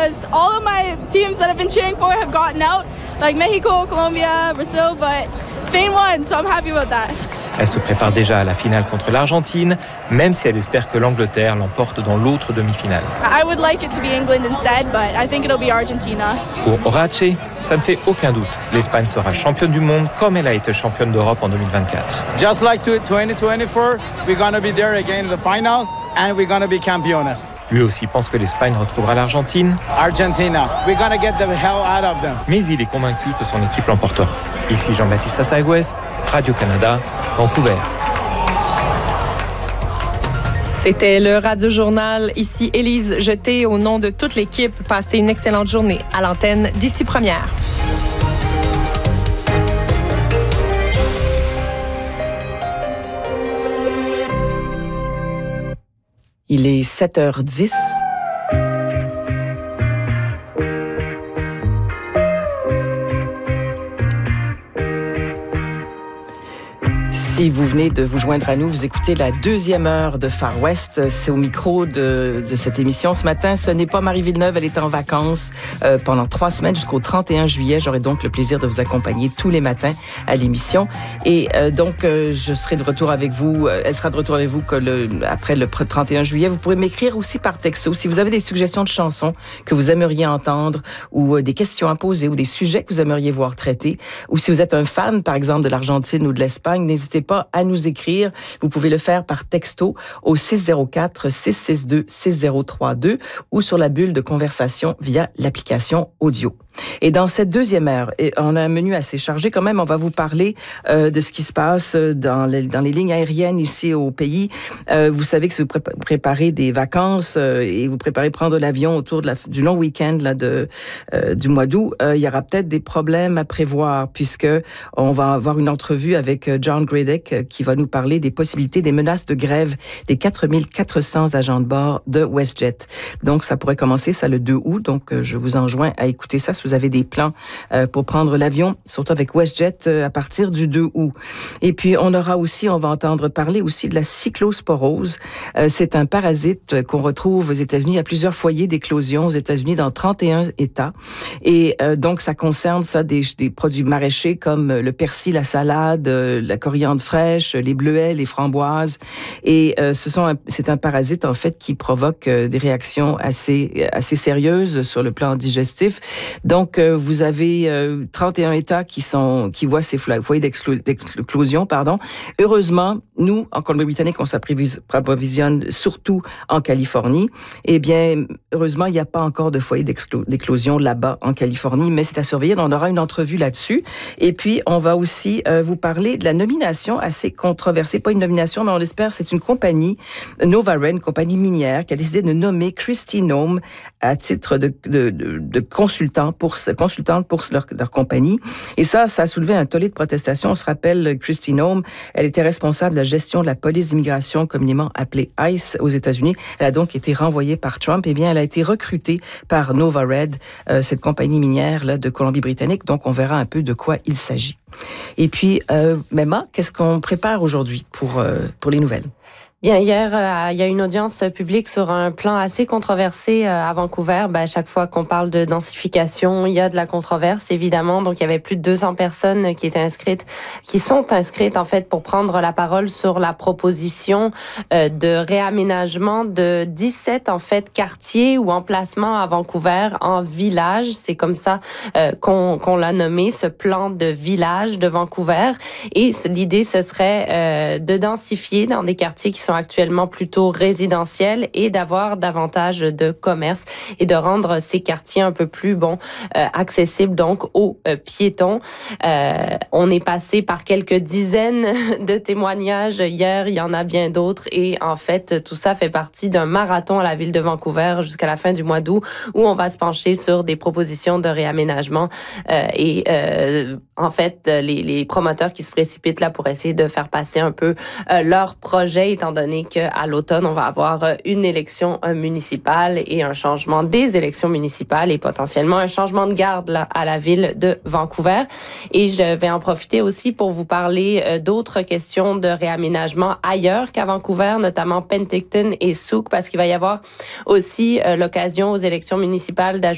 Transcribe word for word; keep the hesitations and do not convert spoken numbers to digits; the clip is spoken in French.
because all of my teams that I've been cheering for have gotten out, like Mexico, Colombia, Brazil, but Spain won, so I'm happy about that. Elle se prépare déjà à la finale contre l'Argentine, même si elle espère que l'Angleterre l'emporte dans l'autre demi-finale. I would like it to be England instead, but I think it'll be Argentina. Pour Orache, ça ne fait aucun doute. L'Espagne sera championne du monde comme elle a été championne d'Europe en deux mille vingt-quatre. Just like twenty twenty-four, we're going to be there again in the final and we're going to be campeones. Lui aussi pense que l'Espagne retrouvera l'Argentine. Argentina, we're going to get the hell out of them. Mais il est convaincu que son équipe l'emportera. Ici Jean-Baptiste Assagues, Radio-Canada, Vancouver. C'était le Radio-Journal. Ici Élise Jeté. Au nom de toute l'équipe, passez une excellente journée à l'antenne d'Ici Première. Il est sept heures dix. Si vous venez de vous joindre à nous, vous écoutez la deuxième heure de Far West. C'est au micro de, de cette émission. Ce matin, ce n'est pas Marie Villeneuve, elle est en vacances euh, pendant trois semaines jusqu'au trente et un juillet. J'aurai donc le plaisir de vous accompagner tous les matins à l'émission. Et euh, donc, euh, je serai de retour avec vous. Elle sera de retour avec vous que le, après le trente et un juillet. Vous pourrez m'écrire aussi par texto. Si vous avez des suggestions de chansons que vous aimeriez entendre ou euh, des questions à poser ou des sujets que vous aimeriez voir traités, ou si vous êtes un fan, par exemple, de l'Argentine ou de l'Espagne, n'hésitez pas à nous écrire. Vous pouvez le faire par texto au six zéro quatre, six six deux, six zéro trois deux ou sur la bulle de conversation via l'application audio. Et dans cette deuxième heure, on a un menu assez chargé quand même. On va vous parler euh, de ce qui se passe dans les, dans les lignes aériennes ici au pays. Euh, vous savez que si vous pré- préparez des vacances euh, et vous préparez prendre l'avion autour de la, du long week-end là, de, euh, du mois d'août, euh, il y aura peut-être des problèmes à prévoir puisque on va avoir une entrevue avec John Gradek qui va nous parler des possibilités, des menaces de grève des quatre mille quatre cents agents de bord de WestJet. Donc, ça pourrait commencer ça le deux août. Donc, je vous enjoins à écouter ça si vous avez des plans euh, pour prendre l'avion, surtout avec WestJet euh, à partir du deux août. Et puis, on aura aussi, on va entendre parler aussi de la cyclosporose. Euh, c'est un parasite qu'on retrouve aux États-Unis. Il y a plusieurs foyers d'éclosion aux États-Unis dans trente et un États. Et euh, donc, ça concerne ça des, des produits maraîchers comme le persil, la salade, euh, la coriandre fraîche, les bleuets, les framboises. Et euh, ce sont un, c'est un parasite, en fait, qui provoque euh, des réactions assez, assez sérieuses sur le plan digestif. Donc, euh, vous avez euh, trente et un États qui sont qui voient ces foyers d'exclo- d'explosion. Pardon. Heureusement, nous, en Colombie-Britannique, on s'approvisionne surtout en Californie. Eh bien, heureusement, il n'y a pas encore de foyer d'exclo- d'éclosion là-bas en Californie, mais c'est à surveiller. On aura une entrevue là-dessus. Et puis, on va aussi euh, vous parler de la nomination assez controversée. Pas une nomination, mais on l'espère, c'est une compagnie, Novaren, une compagnie minière, qui a décidé de nommer Kristi Noem à titre de, de, de, de consultant pour, consultante pour leur, leur compagnie. Et ça, ça a soulevé un tollé de protestation. On se rappelle, Kristi Noem, elle était responsable de la gestion de la police d'immigration, communément appelée ICE aux États-Unis. Elle a donc été renvoyée par Trump. Eh bien, elle a été recrutée par Novared, euh, cette compagnie minière là, de Colombie-Britannique. Donc, on verra un peu de quoi il s'agit. Et puis, euh, Mema, qu'est-ce qu'on prépare aujourd'hui pour, euh, pour les nouvelles? Bien, hier, euh, il y a une audience publique sur un plan assez controversé euh, à Vancouver. Ben, à chaque fois qu'on parle de densification, il y a de la controverse, évidemment. Donc, il y avait plus de deux cents personnes qui étaient inscrites, qui sont inscrites, en fait, pour prendre la parole sur la proposition euh, de réaménagement de dix-sept, en fait, quartiers ou emplacements à Vancouver en village. C'est comme ça euh, qu'on, qu'on l'a nommé, ce plan de village de Vancouver. Et l'idée, ce serait euh, de densifier dans des quartiers qui sont actuellement plutôt résidentiels et d'avoir davantage de commerce et de rendre ces quartiers un peu plus bon euh, accessibles donc aux euh, piétons. Euh, on est passé par quelques dizaines de témoignages hier, il y en a bien d'autres et en fait tout ça fait partie d'un marathon à la ville de Vancouver jusqu'à la fin du mois d'août où on va se pencher sur des propositions de réaménagement euh, et euh, en fait les, les promoteurs qui se précipitent là pour essayer de faire passer un peu euh, leur projet étant donné qu'à l'automne, on va avoir une élection municipale et un changement des élections municipales et potentiellement un changement de garde là, à la ville de Vancouver. Et je vais en profiter aussi pour vous parler d'autres questions de réaménagement ailleurs qu'à Vancouver, notamment Penticton et Souk, parce qu'il va y avoir aussi l'occasion aux élections municipales d'ajouter